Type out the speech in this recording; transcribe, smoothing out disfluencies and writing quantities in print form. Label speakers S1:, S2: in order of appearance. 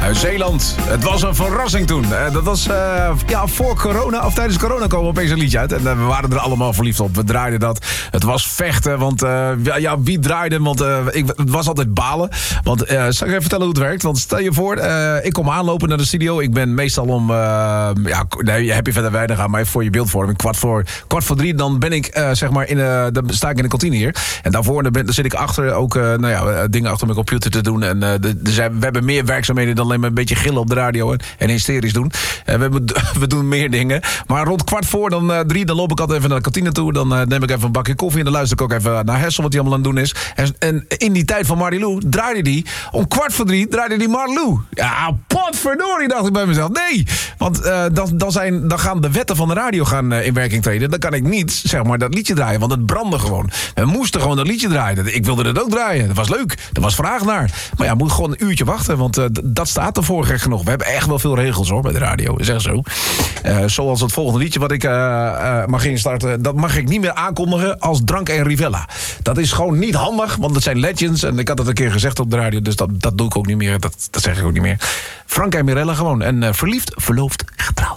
S1: Uit Zeeland. Het was een verrassing toen. Dat was voor corona, of tijdens corona kwam opeens een liedje uit. En we waren er allemaal verliefd op. We draaiden dat. Het was vechten, want wie draaide? Want het was altijd balen. Want zal ik even vertellen hoe het werkt? Want stel je voor, ik kom aanlopen naar de studio. Ik ben meestal om, heb je verder weinig aan, maar voor je beeldvorming, kwart voor 3, dan ben ik, dan sta ik in de kantine hier. En daarvoor dan zit ik achter ook, dingen achter mijn computer te doen. En we hebben meer werkzaamheden dan alleen maar een beetje gillen op de radio en hysterisch doen. We doen meer dingen. Maar rond 2:45, dan loop ik altijd even naar de kantine toe. Dan neem ik even een bakje koffie en dan luister ik ook even naar Hessel, wat hij allemaal aan het doen is. En in die tijd van Marilou draaide die, om 2:45 draaide die Marilou. Ja, potverdorie, dacht ik bij mezelf. Nee, want dan gaan de wetten van de radio in werking treden. Dan kan ik niet, dat liedje draaien, want het brandde gewoon. We moesten gewoon dat liedje draaien. Ik wilde dat ook draaien. Dat was leuk. Er was vraag naar. Maar ja, moet gewoon een uurtje wachten, want dat staat ervoor gek genoeg. We hebben echt wel veel regels hoor bij de radio. Is echt zo. Zoals het volgende liedje wat ik mag instarten, dat mag ik niet meer aankondigen als Drank en Rivella. Dat is gewoon niet handig, want het zijn legends. En ik had het een keer gezegd op de radio, dus dat doe ik ook niet meer. Dat zeg ik ook niet meer. Frank en Mirella gewoon. En verliefd, verloofd, getrouwd.